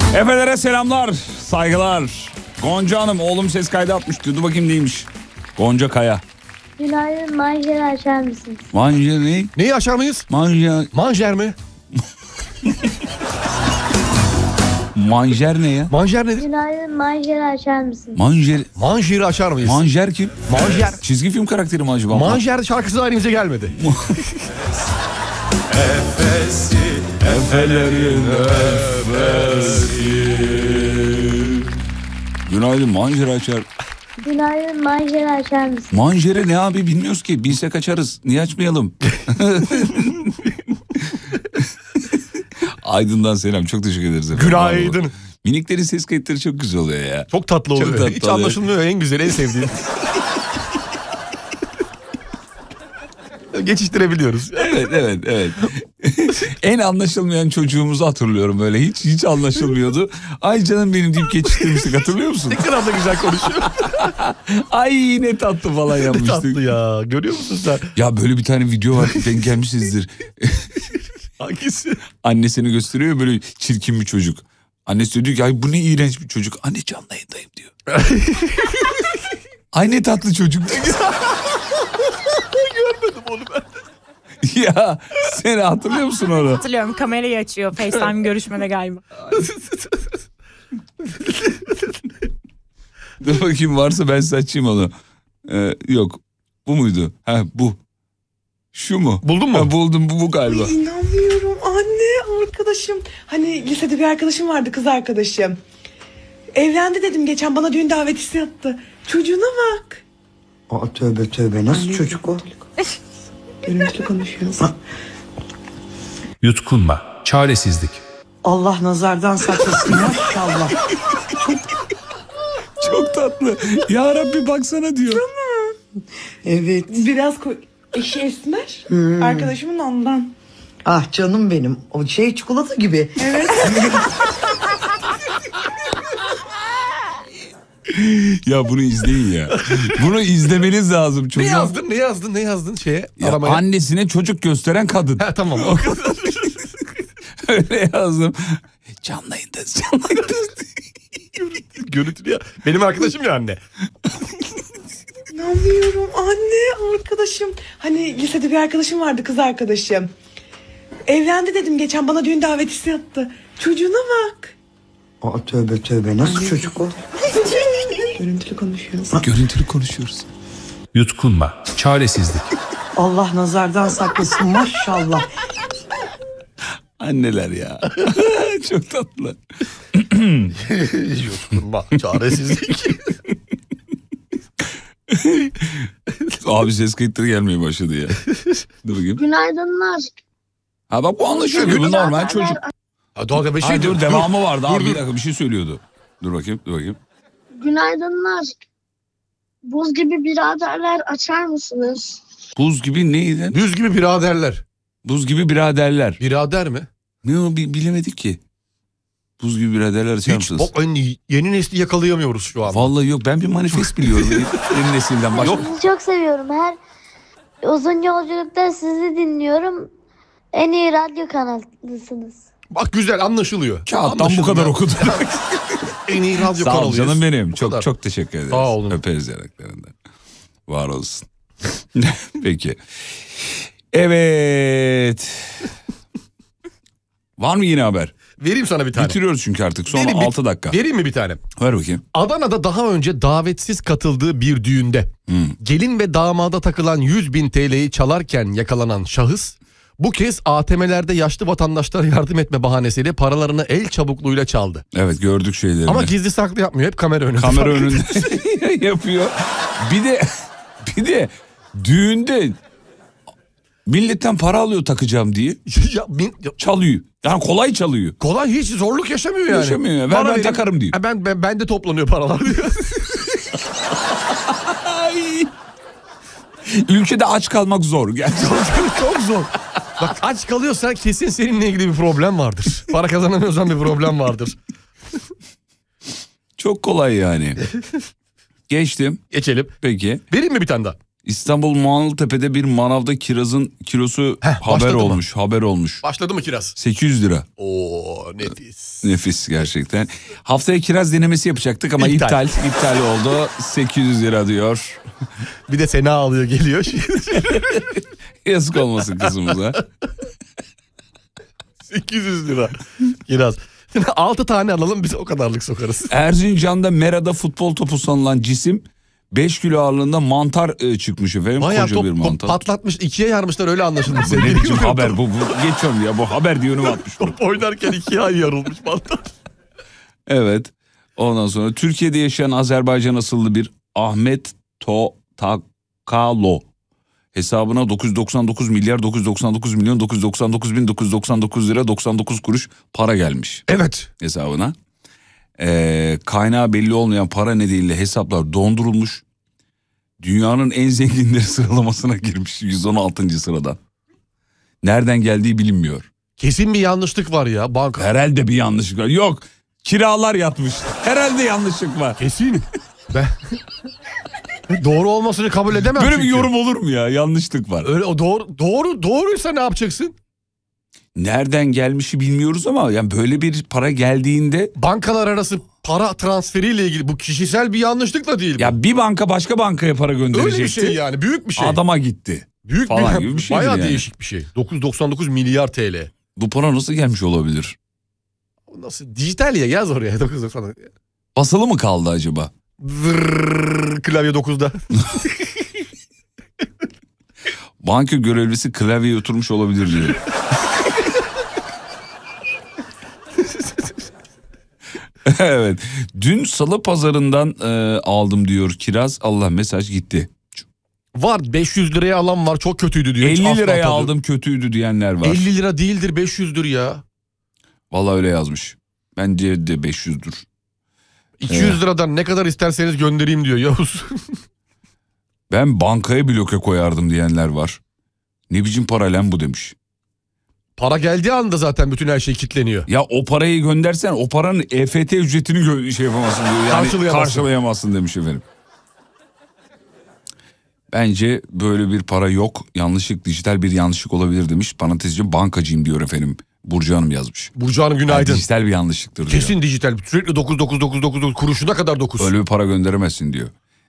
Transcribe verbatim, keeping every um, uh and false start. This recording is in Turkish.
Efelere selamlar, saygılar. Gonca Hanım, oğlum ses kaydı atmış. Dur bakayım neymiş. Gonca Kaya. Günaydın, manjeri açar mısınız? Manjer ne? Neyi açar mıyız? Manjer. Manjer mi? Manjer ne ya? Manjer nedir? Günaydın, manjeri açar mısınız? Manjer. Manjeri açar mıyız? Manjer kim? Manjer. Çizgi film karakteri mi acaba? Manjer şarkısı halimize gelmedi. Efesi, efelerin efesi. Günaydın, manjer açar. Günaydın, manjeri açar mısınız? Manjeri ne abi bilmiyoruz ki. Bilsek açarız. Niye açmayalım? Aydın'dan selam. Çok teşekkür ederiz efendim. Günaydın. Miniklerin ses kayıtları çok güzel oluyor ya. Çok tatlı oluyor. Çok tatlı Hiç oluyor. anlaşılmıyor. En güzel, en sevdiğim. Geçiştirebiliyoruz. Evet, evet, evet. En anlaşılmayan çocuğumuzu hatırlıyorum böyle. Hiç hiç anlaşılmıyordu. Ay canım benim deyip geçiştirmiştik, hatırlıyor musun? Ne kadar da güzel konuşuyor. Ay ne tatlı falan Ne yapmıştık. tatlı ya. Görüyor musun sen? Ya böyle bir tane video var, denk gelmişizdir. Hangisi? Annesini gösteriyor, böyle çirkin bir çocuk. Annesi diyor ki ay bu ne iğrenç bir çocuk. Anne canlı yayındayım diyor. Ay ne tatlı çocuk. Görmedim onu ben. Ya sen hatırlıyor musun onu? Hatırlıyorum, kamerayı açıyor FaceTime görüşmede galiba. Dur bakayım, varsa ben size açayım onu. Ee, yok bu muydu? Ha bu. Şu mu? Buldun mu? Ha, buldum, bu, bu galiba. Ay, inanmıyorum anne, arkadaşım. Hani lisede bir arkadaşım vardı, kız arkadaşım. Evlendi dedim geçen, bana düğün davetisi attı. Çocuğuna bak. Aa, tövbe tövbe, nasıl Anne, çocuk o? Görüntülü konuşuyoruz. Yutkunma, çaresizlik. Allah nazardan saklasın maşallah. Çok tatlı. Ya Rabbi baksana diyor. Evet. Biraz ko- eşi esmer. Arkadaşımın ondan. Ah canım benim. O şey çikolata gibi. Evet. Ya bunu izleyin ya. Bunu izlemeniz lazım. Ne Çocuğa... yazdın? Ne yazdın? Ne yazdın şeye? Ya, aramaya? annesine çocuk gösteren kadın. Ha, tamam. O kadar. Öyle yazdım. Canlı yayındayız, canlı yayındayız. Görüntülü ya. Benim arkadaşım ya anne. İnanmıyorum anne, arkadaşım. Hani lisede bir arkadaşım vardı, kız arkadaşım. Evlendi dedim geçen, bana düğün davetisi attı. Çocuğuna bak. Aa, tövbe tövbe, nasıl çocuk o? Görüntülü konuşuyoruz. Görüntülü konuşuyoruz. Yutkunma, çaresizlik. Allah nazardan saklasın maşallah. Anneler ya. Çok tatlı. Yutkunma, çaresizlik. Abi ses kayıtları gelmeye başladı ya. Dur bakayım. Günaydınlar. Ha bak bu anlaşılıyor. Bu normal çocuk. Ha, dalga bir şey Hayır, diyor. dur devamı vardı. Dur, Abi dur. bir dakika bir şey söylüyordu. Dur bakayım, dur bakayım. Günaydınlar. Buz gibi biraderler açar mısınız? Buz gibi neydi? Düz gibi biraderler. Buz gibi biraderler. Birader mi? Ne o, bi- bilemedik ki. Buz gibi biraderler açar Hiç mısınız? bak, yeni nesli yakalayamıyoruz şu an. Vallahi yok, ben bir manifest biliyorum. Yeni nesilden başka. Yok. Sizi çok seviyorum. Her uzun yolculukta sizi dinliyorum. En iyi radyo kanalısınız. Bak güzel anlaşılıyor. Kağıttan bu Anlaşılıyor. kadar okudum. En iyi radyo Sağ ol kanalıyız. canım benim. Bu Çok kadar. çok teşekkür ederiz. Sağ olun. Öperiz yanaklarından. Var olsun. Peki. Evet. Var mı yine haber? Vereyim sana bir tane. Bitiriyoruz çünkü artık. Son Vereyim bir- altı dakika. Vereyim mi bir tane? Ver bakayım. Adana'da daha önce davetsiz katıldığı bir düğünde Hmm. gelin ve damada takılan yüz bin T L'yi çalarken yakalanan şahıs bu kez A T M'lerde yaşlı vatandaşlara yardım etme bahanesiyle paralarını el çabukluğuyla çaldı. Evet, gördük şeylerini. Ama gizli saklı yapmıyor, hep kamera önünde. kamera Fark önünde ettin. yapıyor. Bir de bir de düğünde milletten para alıyor takacağım diye. ya, bin- ya, Çalıyor. Yani kolay çalıyor. kolay, hiç zorluk yaşamıyor yani. Yaşamıyor ya. Ver Bana ben verin. takarım diyor. Ha, Ben, ben, bende toplanıyor paralar diyor. Ay. Ülkede aç kalmak zor. Gerçekten. Çok zor. Bak aç kalıyorsan kesin seninle ilgili bir problem vardır. Para kazanamıyorsan bir problem vardır. Çok kolay yani. Geçtim. Geçelim. Peki. Vereyim mi bir tane daha? İstanbul Muğanlıtepe'de bir manavda kirazın kilosu Heh, haber başladı mı? olmuş. Haber olmuş. Başladı mı kiraz? sekiz yüz lira. Oo nefis. Nefis gerçekten. Haftaya kiraz denemesi yapacaktık ama iptal. İptal. iptal oldu. sekiz yüz lira diyor. Bir de Sena alıyor geliyor. Yazık olmasın kızımıza. sekiz yüz lira kiraz. altı tane alalım biz o kadarlık sokarız. Erzincan'da Mera'da futbol topu sanılan cisim beş kilo ağırlığında mantar e, çıkmış efendim. Bayağı Koca top, bir top mantar. patlatmış, ikiye yarmışlar öyle anlaşılmış. Bu ne biçim haber bu, bu geçiyorum ya, bu haber diye önüme atmış. Top oynarken ikiye yarılmış mantar. Evet. Ondan sonra Türkiye'de yaşayan Azerbaycan asıllı bir Ahmet Totakalo hesabına dokuz yüz doksan dokuz milyar dokuz yüz doksan dokuz milyon dokuz yüz doksan dokuz bin dokuz yüz doksan dokuz lira doksan dokuz kuruş para gelmiş Evet. hesabına. Ee, kaynağı belli olmayan para nedeniyle hesaplar dondurulmuş. Dünyanın en zenginleri sıralamasına girmiş yüz on altıncı sıradan. Nereden geldiği bilinmiyor. Kesin bir yanlışlık var ya banka. Herhalde bir yanlışlık var. Yok, kiralar yatmış. Herhalde yanlışlık var. Kesin. Ben... doğru olmasını kabul edemem. Böyle çünkü. bir yorum olur mu ya? Yanlışlık var. Öyle o doğru doğru doğruysa ne yapacaksın? Nereden gelmişi bilmiyoruz ama yani böyle bir para geldiğinde Bankalar arası para transferiyle ilgili bu kişisel bir yanlışlık da değil. ya bir banka başka bankaya para gönderecekti. Öyle bir şey yani, büyük bir şey. Adama gitti. büyük falan bir, gibi bir şeydir bayağı yani. değişik bir şey. dokuz yüz doksan dokuz milyar T L. Bu para nasıl gelmiş olabilir? Nasıl dijital ya, yaz oraya dokuz yüz doksan dokuz. Basılı mı kaldı acaba? Zırrrr, klavye dokuzda. Banka görevlisi klavyeye oturmuş olabilir diyor. Evet. Dün salı pazarından e, aldım diyor kiraz. Allah mesaj gitti. Var beş yüz liraya alan var, çok kötüydü diyor. Hiç elli asla liraya tadı- aldım kötüydü diyenler var. elli lira değildir, beş yüzdür ya. Vallahi öyle yazmış. Bence de beş yüzdür. iki yüz Evet. liradan ne kadar isterseniz göndereyim diyor Yavuz. Ben bankaya bloke koyardım diyenler var. Ne biçim para lan bu demiş. Para geldiği anda zaten bütün her şey kilitleniyor. Ya o parayı göndersen o paranın E F T ücretini gö- şey yapamazsın diyor. Yani Karşılayamazsın. karşılayamazsın demiş efendim. Bence böyle bir para yok. Yanlışlık, dijital bir yanlışlık olabilir demiş. Parantezce bankacıyım diyor efendim. Burcu Hanım yazmış. Burcu Hanım Yani günaydın. dijital bir yanlışlıktır diyor. Kesin dijital. Sürekli dokuz dokuz dokuz dokuz kuruşuna kadar dokuz. Öyle bir para gönderemezsin diyor.